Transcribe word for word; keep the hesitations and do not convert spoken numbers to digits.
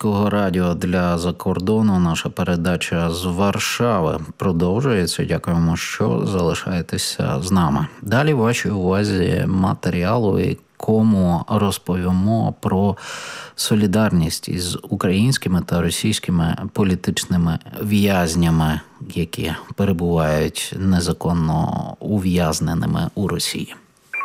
Українського радіо для закордону. Наша передача з Варшави продовжується. Дякуємо, що залишаєтеся з нами. Далі вашій увазі матеріалу, якому розповімо про солідарність із українськими та російськими політичними в'язнями, які перебувають незаконно ув'язненими у Росії.